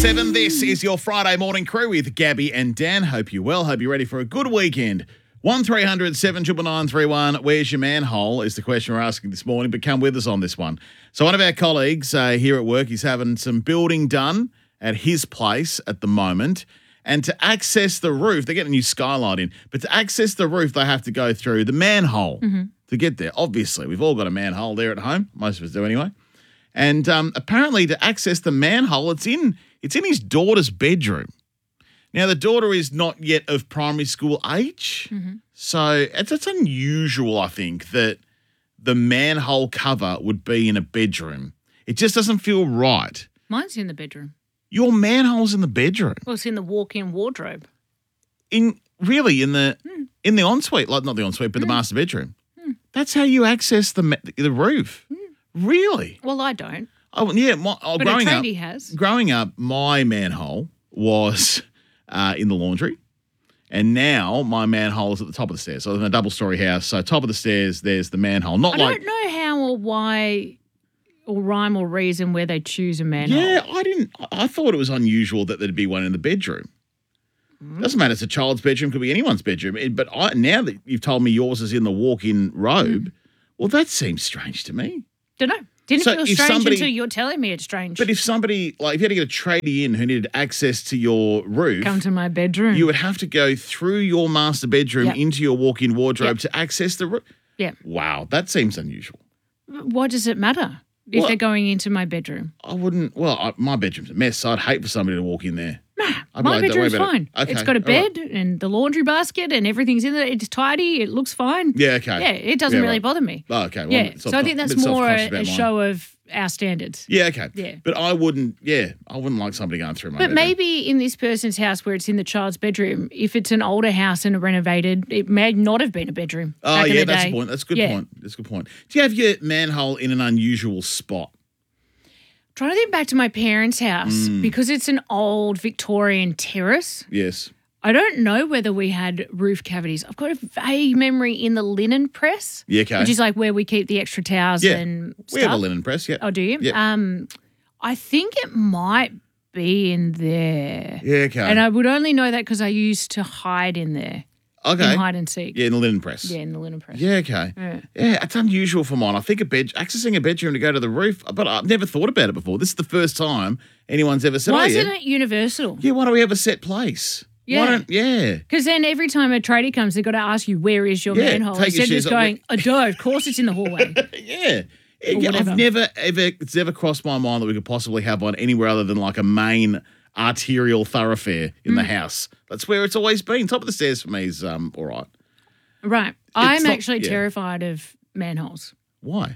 7. This is your Friday morning crew with Gabby and Dan. Hope you're well. Hope you're ready for a good weekend. 1300 79931. Where's your manhole is the question we're asking this morning, but come with us on this one. So one of our colleagues here at work is having some building done at his place at the moment. And to access the roof, they're getting a new skylight in, but to access the roof, they have to go through the manhole to get there. Obviously, we've all got a manhole there at home. Most of us do anyway. And apparently to access the manhole, it's in his daughter's bedroom. Now, the daughter is not yet of primary school age. So it's unusual, I think, that the manhole cover would be in a bedroom. It just doesn't feel right. Mine's in the bedroom. Your manhole's in the bedroom. Well, it's in the walk-in wardrobe. In the ensuite, like not the ensuite, but the master bedroom. That's how you access the roof. Really? Well, I don't. Oh yeah, But a tradie has. Growing up, my manhole was in the laundry, and now my manhole is at the top of the stairs. So in a double-story house, so top of the stairs, there's the manhole. I don't know how or why or rhyme or reason where they choose a manhole. Yeah, I thought it was unusual that there'd be one in the bedroom. Doesn't matter. It's a child's bedroom. Could be anyone's bedroom. But now that you've told me yours is in the walk-in robe, well, that seems strange to me. Don't know. Didn't feel strange until you're telling me it's strange. But if somebody, like if you had to get a tradie in who needed access to your roof. Come to my bedroom. You would have to go through your master bedroom into your walk-in wardrobe to access the roof. Yeah. Wow, that seems unusual. Why does it matter if they're going into my bedroom? I wouldn't, my bedroom's a mess, so I'd hate for somebody to walk in there. Nah, my bedroom's fine. Okay, it's got a bed and the laundry basket and everything's in there. It's tidy. It looks fine. Yeah, okay. Yeah, it doesn't really bother me. Oh, okay. Well, yeah, so I think that's more a show of our standards. Yeah, okay. Yeah. But I wouldn't like somebody going through my bedroom. But maybe in this person's house where it's in the child's bedroom, if it's an older house and renovated, it may not have been a bedroom. Oh, yeah, that's a point. That's a good point. That's a good point. Do you have your manhole in an unusual spot? Trying to think back to my parents' house because it's an old Victorian terrace. Yes. I don't know whether we had roof cavities. I've got a vague memory in the linen press. Yeah, okay. Which is like where we keep the extra towels and stuff. We have a linen press, yeah. Oh, do you? Yeah. I think it might be in there. Yeah, okay. And I would only know that because I used to hide in there. Okay. In hide and seek. Yeah, in the linen press. Yeah, in the linen press. Yeah, okay. Yeah, it's unusual for mine. I think accessing a bedroom to go to the roof, but I've never thought about it before. This is the first time anyone's ever said, why isn't it universal? Yeah, why don't we have a set place? Yeah. Yeah. Because then every time a tradie comes, they've got to ask you, where is your manhole? Instead of just going, of course it's in the hallway. Yeah. It's never crossed my mind that we could possibly have one anywhere other than like a main arterial thoroughfare in the house. That's where it's always been. Top of the stairs for me is all right. Right. I'm actually terrified of manholes. Why?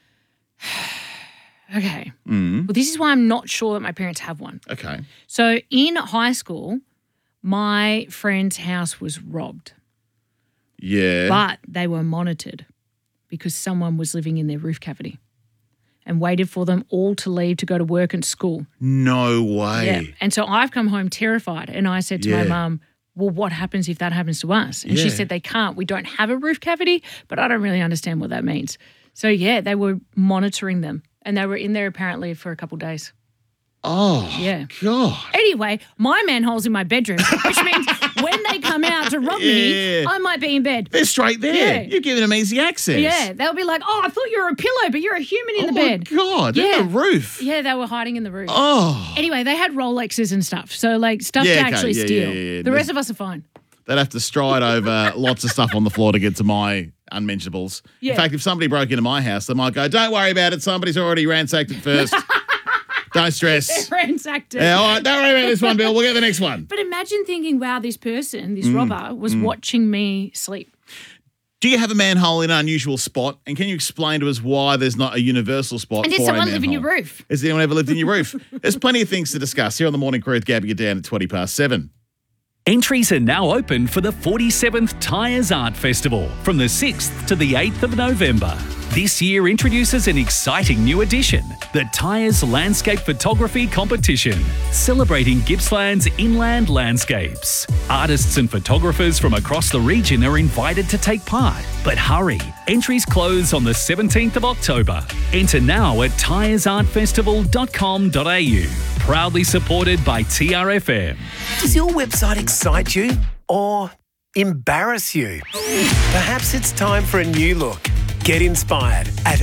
Okay. Well, this is why I'm not sure that my parents have one. Okay. So in high school, my friend's house was robbed. Yeah. But they were monitored because someone was living in their roof cavity and waited for them all to leave to go to work and school. No way. Yeah. And so I've come home terrified and I said to my mum, well, what happens if that happens to us? And she said they can't. We don't have a roof cavity, but I don't really understand what that means. So, yeah, they were monitoring them and they were in there apparently for a couple of days. Oh, yeah. God. Anyway, my manhole's in my bedroom, which means when they come out to rob me, I might be in bed. They're straight there. Yeah. You're giving them easy access. Yeah, they'll be like, oh, I thought you were a pillow, but you're a human in the bed. Oh, my God. They're in the roof. Yeah, they were hiding in the roof. Oh. Anyway, they had Rolexes and stuff, so like stuff to actually steal. Yeah. The rest of us are fine. They'd have to stride over lots of stuff on the floor to get to my unmentionables. Yeah. In fact, if somebody broke into my house, they might go, don't worry about it. Somebody's already ransacked it first. Don't stress. Ransacked it. Yeah, all right, don't worry about this one, Bill. We'll get the next one. But imagine thinking, wow, this person, this robber, was watching me sleep. Do you have a manhole in an unusual spot? And can you explain to us why there's not a universal spot and for a manhole? Did someone live in your roof? Has anyone ever lived in your roof? There's plenty of things to discuss here on the Morning Crew with Gabby down at 7:20. Entries are now open for the 47th Tyres Art Festival from the 6th to the 8th of November. This year introduces an exciting new addition, the Tyres Landscape Photography Competition, celebrating Gippsland's inland landscapes. Artists and photographers from across the region are invited to take part. But hurry, entries close on the 17th of October. Enter now at tyresartfestival.com.au. proudly supported by TRFM. Does your website excite you or embarrass you? Perhaps it's time for a new look. Get inspired at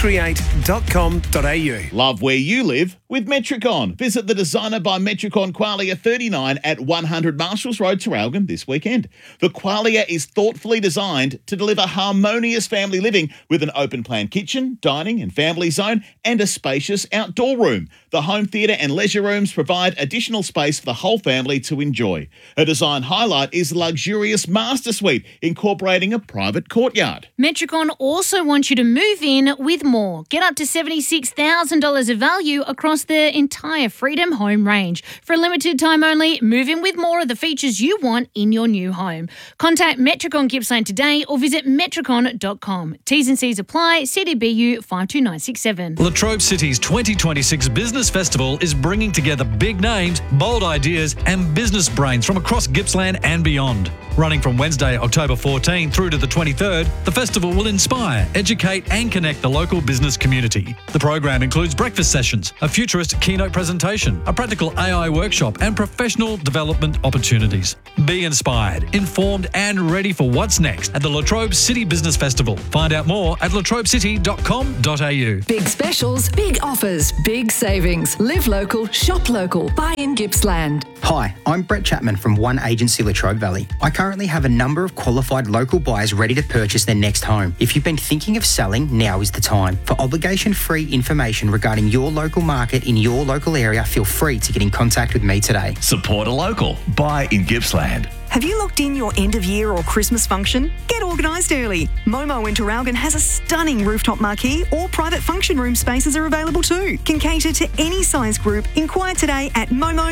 acecreate.com.au. Love where you live with Metricon. Visit the designer by Metricon Qualia 39 at 100 Marshalls Road, Traralgon this weekend. The Qualia is thoughtfully designed to deliver harmonious family living with an open plan kitchen, dining and family zone and a spacious outdoor room. The home theatre and leisure rooms provide additional space for the whole family to enjoy. A design highlight is the luxurious master suite, incorporating a private courtyard. Metricon also wants you to move in with more. Get up to $76,000 of value across the entire Freedom Home range. For a limited time only, move in with more of the features you want in your new home. Contact Metricon Gippsland today or visit metricon.com. T's and C's apply. CDBU 52967. Latrobe City's 2026 Business Festival is bringing together big names, bold ideas and business brains from across Gippsland and beyond. Running from Wednesday, October 14 through to the 23rd, the festival will inspire, educate and connect the local business community. The program includes breakfast sessions, a futurist keynote presentation, a practical AI workshop and professional development opportunities. Be inspired, informed and ready for what's next at the Latrobe City Business Festival. Find out more at latrobecity.com.au. Big specials, big offers, big savings. Live local, shop local. Buy in Gippsland. Hi, I'm Brett Chapman from One Agency Latrobe Valley. I currently have a number of qualified local buyers ready to purchase their next home. If you've been thinking of selling, now is the time. For obligation-free information regarding your local market in your local area, feel free to get in contact with me today. Support a local. Buy in Gippsland. Have you locked in your end of year or Christmas function? Get organised early. Momo in Traralgon has a stunning rooftop marquee or private function room spaces are available too. Can cater to any size group. Inquire today at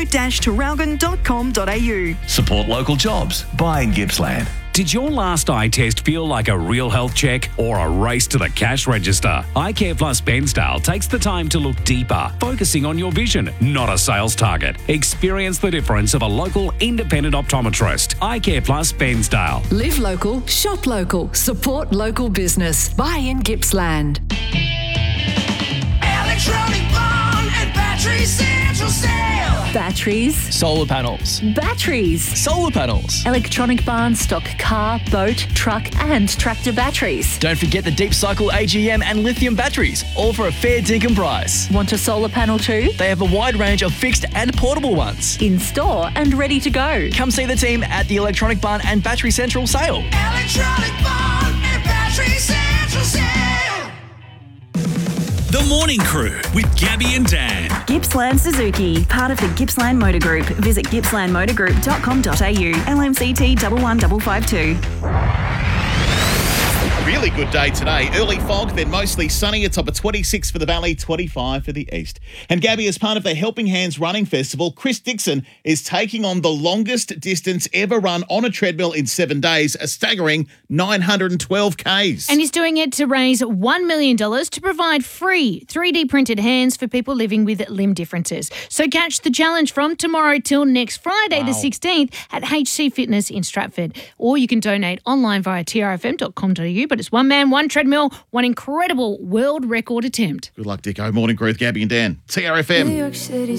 momo-traralgon.com.au. Support local jobs. Buy in Gippsland. Did your last eye test feel like a real health check or a race to the cash register? iCare Plus Bensdale takes the time to look deeper, focusing on your vision, not a sales target. Experience the difference of a local independent optometrist. iCare Plus Bensdale. Live local, shop local, support local business. Buy in Gippsland. Electronic Barn and Battery Central Sale. Batteries, solar panels, batteries, solar panels. Electronic Barn stock car, boat, truck and tractor batteries. Don't forget the Deep Cycle AGM and lithium batteries, all for a fair dinkum price. Want a solar panel too? They have a wide range of fixed and portable ones. In store and ready to go. Come see the team at the Electronic Barn and Battery Central sale. Electronic Barn and Battery Central sale. The Morning Crew with Gabby and Dan. Gippsland Suzuki, part of the Gippsland Motor Group. Visit gippslandmotorgroup.com.au. LMCT 11552. Really good day today. Early fog, then mostly sunny. A top of 26 for the valley, 25 for the east. And Gabby, as part of the Helping Hands Running Festival, Chris Dixon is taking on the longest distance ever run on a treadmill in 7 days, a staggering 912 Ks. And he's doing it to raise $1 million to provide free 3D printed hands for people living with limb differences. So catch the challenge from tomorrow till next Friday, the 16th, at HC Fitness in Stratford. Or you can donate online via trfm.com.au. But it's one man, one treadmill, one incredible world record attempt. Good luck, Dicko. Morning, Crew with Gabby and Dan. TRFM.